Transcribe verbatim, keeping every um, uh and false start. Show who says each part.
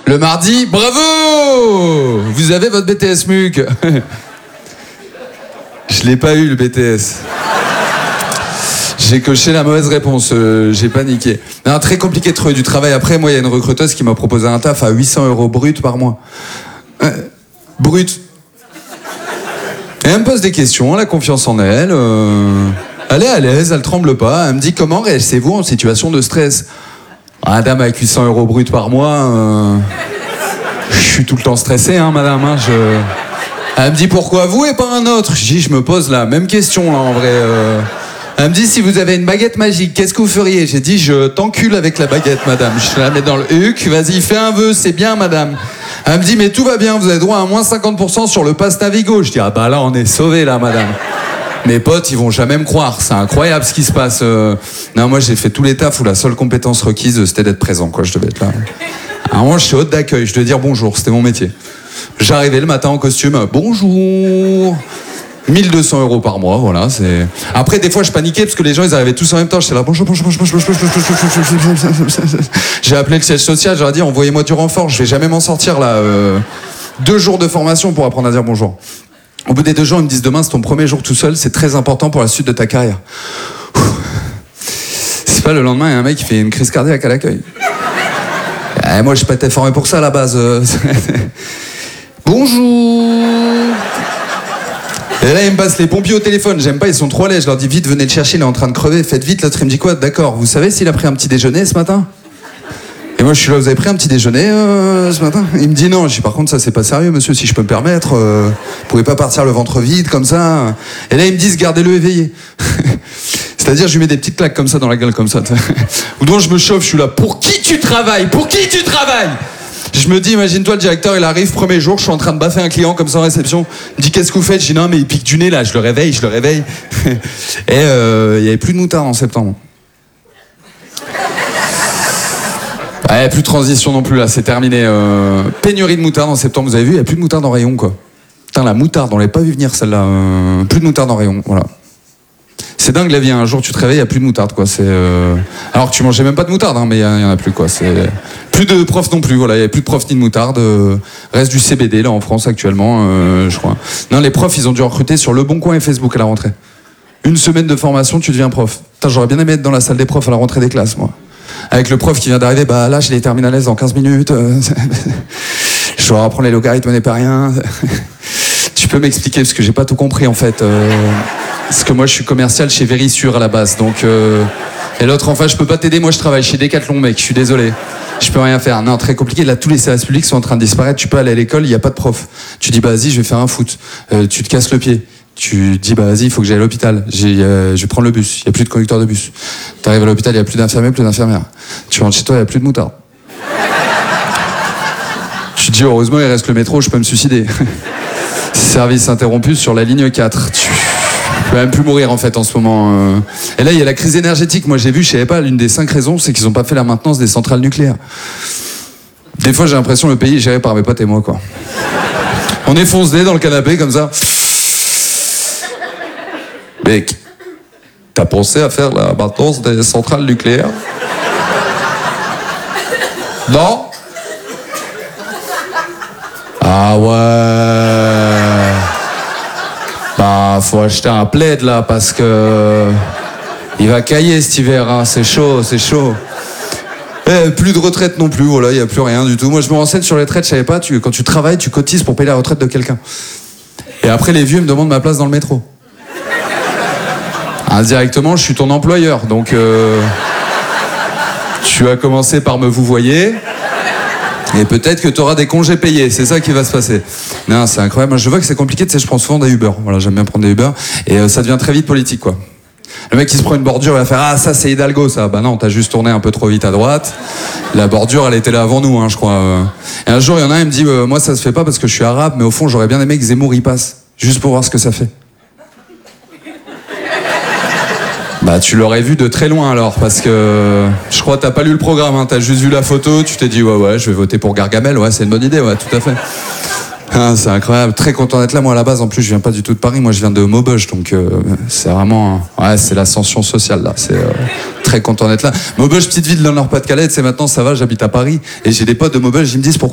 Speaker 1: Le mardi, bravo! Vous avez votre B T S M U C. Je l'ai pas eu, le B T S. J'ai coché la mauvaise réponse, euh, j'ai paniqué. Non, très compliqué de trouver du travail. Après, moi, il y a une recruteuse qui m'a proposé un taf à huit cents euros brut par mois. Euh, brut. Et elle me pose des questions, elle a confiance en elle. Euh... Elle est à l'aise, elle tremble pas. Elle me dit comment réagissez-vous en situation de stress? Ah, dame, avec huit cents euros brut par mois, euh... je suis tout le temps stressé, hein, madame. Hein, je... Elle me dit pourquoi vous et pas un autre? Je dis, je me pose la même question là en vrai. Euh... Elle me dit si vous avez une baguette magique, qu'est-ce que vous feriez? J'ai dit je t'encule avec la baguette, madame. Je te la mets dans le huc, vas-y, fais un vœu, c'est bien, madame. Elle me dit mais tout va bien, vous avez droit à moins cinquante pour cent sur le pass Navigo. Je dis ah bah là on est sauvés là, madame. Mes potes, ils vont jamais me croire. C'est incroyable ce qui se passe. Euh... Non, moi, j'ai fait tous les tafs où la seule compétence requise, c'était d'être présent, quoi. Je devais être là. À un moment, je suis hôte d'accueil. Je devais dire bonjour. C'était mon métier. J'arrivais le matin en costume. Bonjour. mille deux cents euros par mois, voilà. C'est. Après, des fois, je paniquais parce que les gens, ils arrivaient tous en même temps. J'étais là, bonjour, bonjour, bonjour, bonjour, bonjour, bonjour. J'ai appelé le siège social. J'aurais dit, envoyez-moi du renfort. Je vais jamais m'en sortir là. Euh... Deux jours de formation pour apprendre à dire bonjour. Au bout des deux jours, ils me disent demain, c'est ton premier jour tout seul, c'est très important pour la suite de ta carrière. C'est pas le lendemain, il y a un mec qui fait une crise cardiaque à l'accueil. Eh, moi, je suis pas été formé pour ça à la base. Bonjour. Et là, ils me passent les pompiers au téléphone. J'aime pas, ils sont trop laids. Je leur dis vite, venez le chercher, il est en train de crever. Faites vite. L'autre, il me dit quoi? D'accord. Vous savez s'il a pris un petit déjeuner ce matin? Et moi, je suis là, vous avez pris un petit déjeuner euh, ce matin? Il me dit non. Je dis par contre, ça, c'est pas sérieux, monsieur, si je peux me permettre. Euh, vous pouvez pas partir le ventre vide comme ça. Et là, ils me disent, gardez-le éveillé. C'est-à-dire, je lui mets des petites claques comme ça dans la gueule, comme ça. Ou donc, je me chauffe, je suis là, pour qui tu travailles? Pour qui tu travailles? Je me dis, imagine-toi, le directeur, il arrive, premier jour, je suis en train de baffer un client comme ça en réception. Il me dit, qu'est-ce que vous faites? Je dis, non, mais il pique du nez, là. Je le réveille, je le réveille. Et euh, il y avait plus de moutarde en septembre. Ouais, plus de transition non plus là, c'est terminé. Euh, pénurie de moutarde en septembre, vous avez vu, il n'y a plus de moutarde en rayon quoi. Putain, la moutarde, on l'avait pas vu venir celle-là. Euh, plus de moutarde en rayon, voilà. C'est dingue la vie, hein. Un jour tu te réveilles, il n'y a plus de moutarde quoi. C'est, euh... Alors que tu mangeais même pas de moutarde, hein, mais il n'y en a plus quoi. C'est... Plus de profs non plus, voilà, il n'y a plus de profs ni de moutarde. Euh... Reste du C B D là en France actuellement, euh, je crois. Non, les profs ils ont dû recruter sur Le Bon Coin et Facebook à la rentrée. Une semaine de formation, tu deviens prof. Putain, j'aurais bien aimé être dans la salle des profs à la rentrée des classes moi. Avec le prof qui vient d'arriver, bah là j'ai les terminales dans quinze minutes, euh, je dois apprendre les logarithmes n'est pas rien. Tu peux m'expliquer parce que j'ai pas tout compris en fait. Euh, parce que moi je suis commercial chez Verisure à la base, donc euh, et l'autre en face je peux pas t'aider, moi je travaille chez Decathlon mec, je suis désolé. Je peux rien faire. Non, très compliqué. Là, tous les services publics sont en train de disparaître. Tu peux aller à l'école, il n'y a pas de prof. Tu dis, bah vas-y, je vais faire un foot. Euh, tu te casses le pied. Tu dis, bah vas-y, il faut que j'aille à l'hôpital. J'ai, euh, je vais prendre le bus. Il n'y a plus de conducteur de bus. Tu arrives à l'hôpital, il n'y a plus d'infirmiers, plus d'infirmières. Tu rentres chez toi, il n'y a plus de moutarde. Tu te dis, heureusement, il reste le métro, je peux me suicider. Service interrompu sur la ligne quatre. Tu peux même plus mourir en fait en ce moment. Et là, il y a la crise énergétique. Moi, j'ai vu, je savais pas, l'une des cinq raisons, c'est qu'ils n'ont pas fait la maintenance des centrales nucléaires. Des fois, j'ai l'impression que le pays est géré par mes potes et moi, quoi. On est foncé dans le canapé comme ça. Mec, t'as pensé à faire la maintenance des centrales nucléaires? Non? Ah ouais. Bah, faut acheter un plaid là parce que il va cailler cet hiver, hein. C'est chaud, c'est chaud. Eh, plus de retraite non plus, voilà, il n'y a plus rien du tout. Moi, je me renseigne sur les retraites, je savais pas, tu, quand tu travailles, tu cotises pour payer la retraite de quelqu'un. Et après, les vieux me demandent ma place dans le métro. Indirectement, je suis ton employeur, donc euh, tu as commencé par me vouvoyer, et peut-être que tu auras des congés payés, c'est ça qui va se passer. Non, c'est incroyable, moi je vois que c'est compliqué, tu sais, je prends souvent des Uber, voilà, j'aime bien prendre des Uber, et euh, ça devient très vite politique, quoi. Le mec qui se prend une bordure, il va faire « Ah, ça c'est Hidalgo, ça !» Bah non, t'as juste tourné un peu trop vite à droite, la bordure, elle était là avant nous, hein, je crois. Et un jour, il y en a un, il me dit euh, « Moi, ça se fait pas parce que je suis arabe, mais au fond, j'aurais bien aimé que Zemmour y passe, juste pour voir ce que ça fait. » Bah tu l'aurais vu de très loin alors, parce que je crois que t'as pas lu le programme, hein, t'as juste vu la photo, tu t'es dit ouais ouais je vais voter pour Gargamel, ouais c'est une bonne idée, ouais tout à fait. Ah, c'est incroyable, très content d'être là, moi à la base en plus je viens pas du tout de Paris, moi je viens de Maubeuge, donc euh, c'est vraiment, ouais c'est l'ascension sociale là, c'est euh, très content d'être là. Maubeuge, petite ville dans le Nord-Pas-de-Calais, tu sais maintenant ça va, j'habite à Paris, et j'ai des potes de Maubeuge, ils me disent pourquoi